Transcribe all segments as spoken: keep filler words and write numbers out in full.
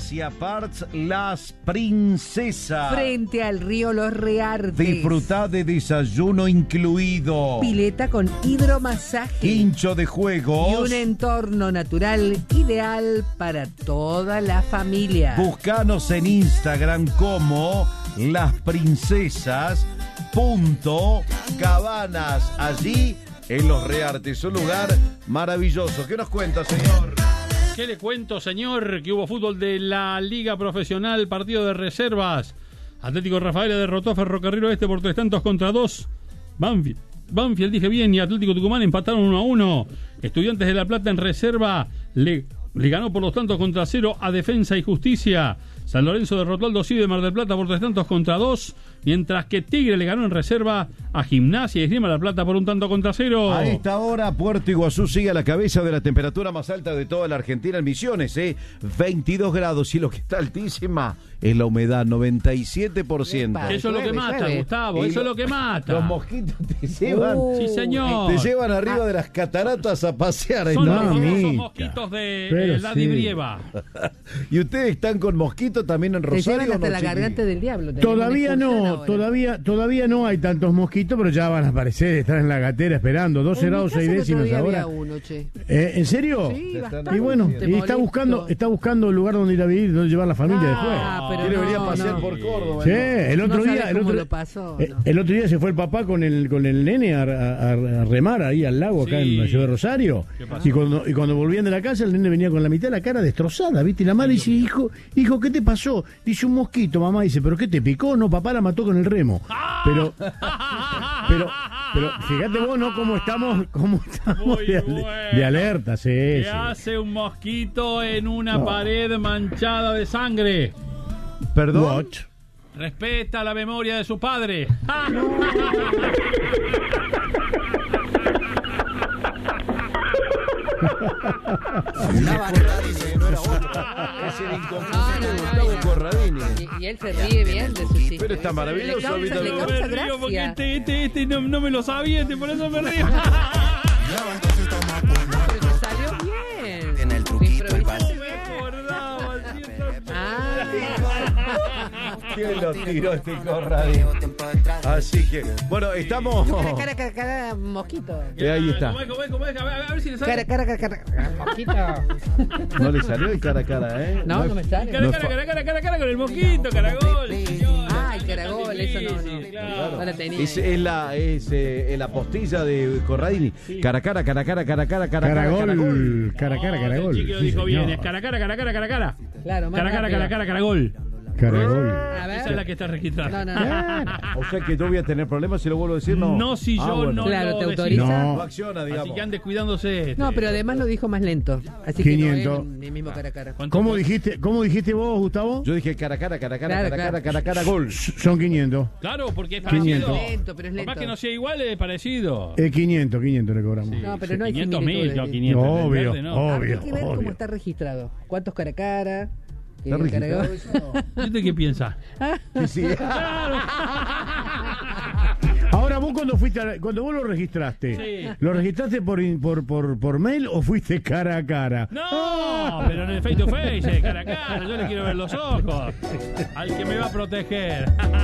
Farmacia Parts Las Princesas. Frente al río Los Reartes. Disfrutá de desayuno incluido. Pileta con hidromasaje. Quincho de juegos. Y un entorno natural ideal para toda la familia. Buscanos en Instagram como Las Princesas punto Cabanas. Allí en Los Reartes, un lugar maravilloso. ¿Qué nos cuenta, señor? ¿Qué le cuento, señor? Que hubo fútbol de la Liga Profesional, partido de reservas. Atlético Rafaela derrotó a Ferrocarril Oeste por tres tantos contra dos. Banfield, Banfield dije bien, y Atlético Tucumán empataron uno a uno. Estudiantes de La Plata en reserva le, le ganó por los tantos contra cero a Defensa y Justicia. San Lorenzo derrotó al Dosí de Mar del Plata por tres tantos contra dos, mientras que Tigre le ganó en reserva a Gimnasia y Esgrima La Plata por un tanto contra cero. A esta hora, Puerto Iguazú sigue a la cabeza de la temperatura más alta de toda la Argentina en Misiones, ¿eh? veintidós grados, y lo que está altísima es la humedad, noventa y siete por ciento. Epa. Eso es lo que Llueve, mata, llueve. Gustavo, Y eso es lo- lo que mata. Los mosquitos te llevan, Uh, Sí, señor. te llevan arriba de las cataratas a pasear. Son ¿no? los famosos Mamita. mosquitos de Pero eh, Daddy sí. Brieva. ¿Y ustedes están con mosquitos también en Te Rosario? llevan o hasta no, la chiqui? garganta del diablo. Tenemos Todavía una excursión no, ahora. todavía, todavía no hay tantos mosquitos, pero ya van a aparecer, están en la gatera esperando, doce En mi grados casa seis el otro décimas día ahora. había uno, che. Eh, ¿En serio? Sí, Se bastante. están Y bueno, Te y está molesto. buscando, está buscando un lugar donde ir a vivir, donde llevar la familia Ah, pero Quiere no, venir a pasear no. por Córdoba. después. Sí, ¿no? el otro No día, sabes el cómo otro, lo pasó, eh, no. el otro día se fue el papá con el con el nene a, a- a remar ahí al lago acá Sí. en la ciudad de Rosario. ¿Qué pasó? Y cuando, y cuando volvían de la casa, el nene venía con la mitad de la cara destrozada, ¿viste? Y la madre dice, hijo, hijo, ¿qué te pasó? Dice, un mosquito, mamá. Dice, ¿pero qué te picó? No, papá la mató con el remo. Pero, pero, pero, fíjate vos, ¿no? Cómo estamos, cómo estamos Muy de, bueno. de alerta, sí, ¿Qué sí. hace un mosquito en una No. pared manchada de sangre? ¿Perdón? What? Respeta la memoria de su padre. Es el inconfundible Gustavo Corradini. Y, y él se ríe bien de su chiste. Pero está maravilloso, Le causa, Víctor. le Me causa río porque gracia. este, este, este no, no me lo sabía, este, por eso me río. Pero te salió bien. En el truquito, el Improvisaste Me bien. acordaba, siempre. Ah, ¿Quién lo tiró este Corradini? Así que, bueno, estamos... cara, cara, cara, cara, mosquito. Eh, ahí está. ¿Cómo es, cómo es, cómo es? A ver, a ver si le sale. Cara, cara, cara, cara, mosquito. No le salió el cara a cara, ¿eh? No, no me sale. Cara, No cara, fa- cara, cara, cara, cara con el mosquito, caragol, señor. Ay, caragol, eso no, no. Claro. No la tenía. Es, es la, es, eh, es la postilla de Corradini. Cara a cara, cara a cara, cara a cara, cara a cara, Caragol, caragol. cara a cara, No, caragol. el chico lo Sí, dijo bien, señor. es cara, cara, cara, cara, cara, cara. Claro, más Cara, cara, rápido. cara, cara, caragol. Caragol. A ver. Esa es la que está registrada. No, no, no. O sea que yo voy a tener problemas si lo vuelvo a decir, ¿no? No, si yo Ah, bueno. no Claro, lo ¿te decido. autoriza? No. No acciona, digamos. Así que ande cuidándose. este. No, pero además lo dijo más lento. Así que quinientos. no es ni mismo cara a cara. ¿Cuánto ¿Cómo fue? dijiste, cómo dijiste vos, Gustavo? Yo dije cara a cara, cara a cara, Claro, cara a cara, claro. cara a cara, gol. Son quinientos. Claro, porque es quinientos. parecido. Lento, pero es Por más lento. que no sea igual, es parecido. Eh, quinientos, quinientos le cobramos. Sí, No, pero sí, no hay quinientos mil, similitudes, yo sí. quinientos. el Obvio, verde, no. obvio. Hay que ver cómo obvio. está registrado. ¿Cuántos cara a cara? ¿Qué ¿Está caragol? registrado eso? ¿Y usted qué piensa? Sí, sí. Ahora vos cuando fuiste, a- cuando vos lo registraste, Sí. ¿lo registraste por, in- por, por, por mail o fuiste cara a cara? No, pero en el face to face, eh, cara a cara, yo le quiero ver los ojos. Al que me va a proteger.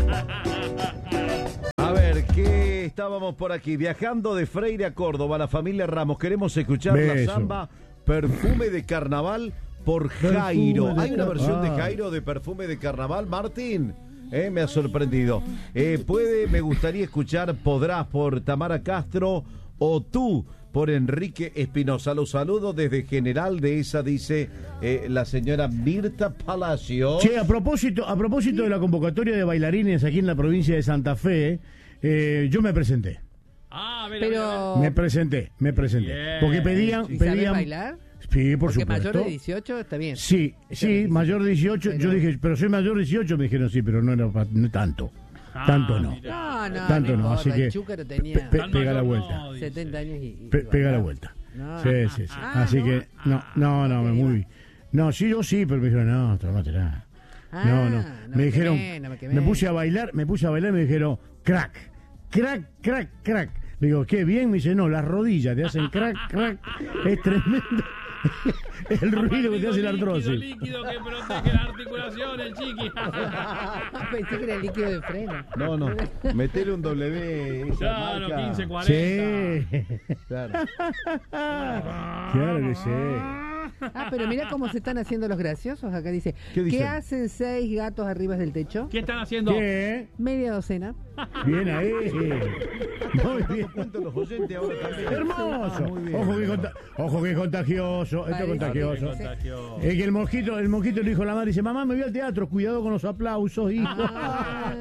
A ver, ¿qué estábamos por aquí? Viajando de Freire a Córdoba, la familia Ramos. Queremos escuchar la Beso. samba Perfume de Carnaval por Perfume Jairo. de ¿Hay una car- versión de ah. Jairo de Perfume de Carnaval, Martín? Eh, me ha sorprendido. Eh, puede, me gustaría escuchar Podrás por Tamara Castro o Tú por Enrique Espinosa. Los saludos desde General de esa, dice eh, la señora Mirta Palacio. Che, a propósito, a propósito de la convocatoria de bailarines aquí en la provincia de Santa Fe, eh, yo me presenté. Ah, a ver, a ver, a ver. Pero. Me presenté, me presenté. Bien. Porque pedían, ¿Y sabés pedían. bailar? Sí, por Porque supuesto. mayor de dieciocho está bien. Sí, sí, mayor de dieciocho. Yo Pero- dije, pero soy mayor de dieciocho. Me dijeron, sí, pero no era pa- no tanto. Ah, Tanto no. mira. No, no, Tanto no, importa, así que- el Chúcaro tenía Pe- Tan pega mayor la no, vuelta. dice. setenta años y. y Pe- pega la bailaba. vuelta. No, Sí, no. sí, sí. Ah, Así no. que, no, no, no, me muy. No, sí, yo sí, pero me dijeron, no, tómatela. Ah, No, no. no Me me dijeron, quemé, no me me quemé. puse a bailar, me puse a bailar y me dijeron, crack, crack, crack, crack. Le digo, qué bien, me dice, no, las rodillas te hacen crack, crack. Es tremendo. El ruido que te hace la artrosis. Líquido, líquido que protege la articulación, el chiqui. Pensé que era el líquido de freno. No, no. Metele un W. Esa Claro, marca. quince cuarenta. Sí. Claro. Claro que sí. Ah, pero mira cómo se están haciendo los graciosos. Acá dice, ¿Qué ¿qué, dicen? hacen seis gatos arriba del techo? ¿Qué están haciendo? ¿Qué? Media docena. Bien ahí. Muy bien. Cuento los oyentes ahora también. Hermoso. Muy bien. Ojo que, conta- ojo que contagioso. Esto es Parece contagioso. que Contagió. Es que el mosquito, el mosquito le dijo a la madre, dice, mamá, me voy al teatro, cuidado con los aplausos, hijo. Ah.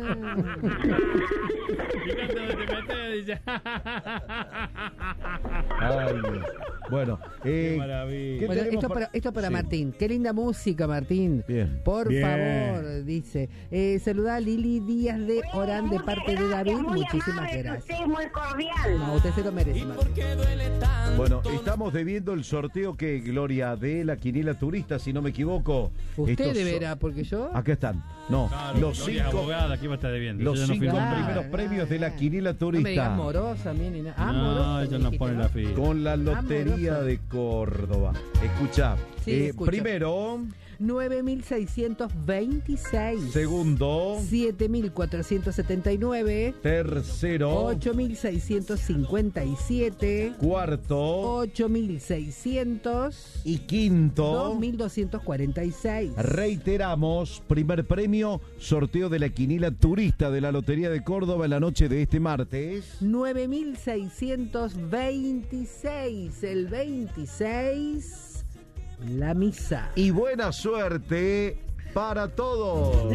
Fíjate dónde te metes, dice. Ay, Dios. Bueno, eh, Qué maravilla. ¿qué Bueno, tenemos esto para- para, esto para Sí. Martín. Qué linda música, Martín. Bien. Por Bien. favor, dice. Eh, saluda a Lili Díaz de Orán de parte de David. Muy Muchísimas amable, gracias. usted es muy cordial. No, usted se lo merece, Martín. Bueno, estamos debiendo el sorteo que Gloria de la Quiniela Turista, si no me equivoco. Usted Estos deberá, son- porque yo... Acá están. No, Claro, los Gloria es cinco, abogada, ¿qué va a estar debiendo? los Ella no cinco firma Claro, nada. primeros premios de la Quiniela No me digas Turista. morosa, a mí ni nada. Ah, No, morosa. ella me no dijiste, pone la firma. Con la Lotería Amoroso. de Córdoba. Escucha. Sí, eh, escucho. primero, nueve mil seiscientos veintiséis. segundo, siete mil cuatrocientos setenta y nueve. tercero, ocho mil seiscientos cincuenta y siete. cuarto ocho mil seiscientos. y quinto. dos mil doscientos cuarenta y seis. Reiteramos, primer premio, sorteo de la Quiniela Turista de la Lotería de Córdoba en la noche de este martes. nueve mil seiscientos veintiséis. El veintiséis, la misa. Y buena suerte para todos.